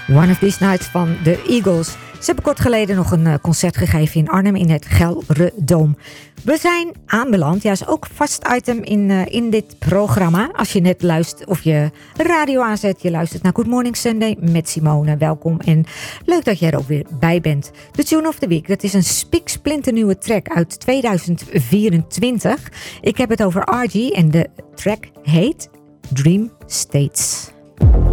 One of These Nights van de Eagles. Ze hebben kort geleden nog een concert gegeven in Arnhem in het Gelredome. We zijn aanbeland, ja, is ook vast item in dit programma. Als je net luistert of je radio aanzet, je luistert naar Good Morning Sunday met Simone. Welkom en leuk dat je er ook weer bij bent. De Tune of the Week, dat is een spiksplinternieuwe track uit 2024. Ik heb het over RG en de track heet Dream States.